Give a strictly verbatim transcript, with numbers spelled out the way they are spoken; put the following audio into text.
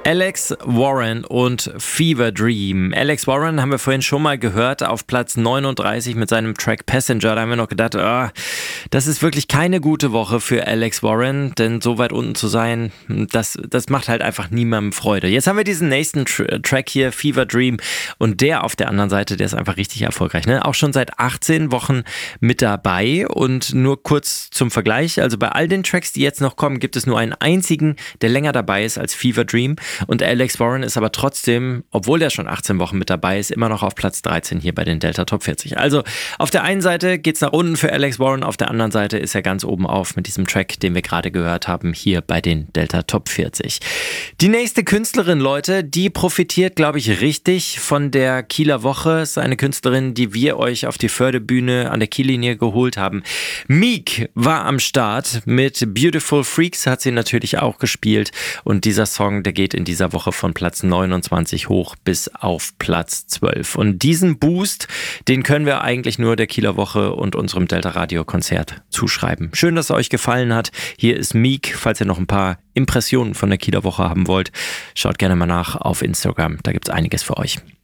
Alex Warren und Fever Dream. Alex Warren haben wir vorhin schon mal gehört auf Platz neununddreißig mit seinem Track Passenger. Da haben wir noch gedacht, oh, das ist wirklich keine gute Woche für Alex Warren, denn so weit unten zu sein, das, das macht halt einfach niemandem Freude. Jetzt haben wir diesen nächsten Tr- Track hier, Fever Dream, und der auf der anderen Seite, der ist einfach richtig erfolgreich. Ne? Auch schon seit achtzehn Wochen mit dabei, und nur kurz zum Vergleich, also bei all den Tracks, die jetzt noch kommen, gibt es nur einen einzigen, der länger dabei ist als Fever Dream, und Alex Warren ist aber trotzdem, obwohl der schon achtzehn Wochen mit dabei ist, immer noch auf Platz dreizehn hier bei den Delta Top vierzig. Also auf der einen Seite geht es nach unten für Alex Warren, auf der anderen Seite ist er ganz oben auf mit diesem Track, den wir gerade gehört haben, hier bei den Delta Top vierzig. Die nächste Künstlerin, Leute, die profitiert, glaube ich, richtig von der Kieler Woche. Es ist eine Künstlerin, die wir euch auf die Förderbühne an der Kiellinie geholt haben. Meek war am Start mit Beautiful Freaks, hat sie natürlich auch gespielt, und dieser Song, der geht in dieser Woche von Platz neunundzwanzig hoch bis auf Platz zwölf. Und diesen Boost, den können wir eigentlich nur der Kieler Woche und unserem Delta Radio Konzert zuschreiben. Schön, dass es euch gefallen hat. Hier ist Meek. Falls ihr noch ein paar Impressionen von der Kieler Woche haben wollt, schaut gerne mal nach auf Instagram. Da gibt es einiges für euch.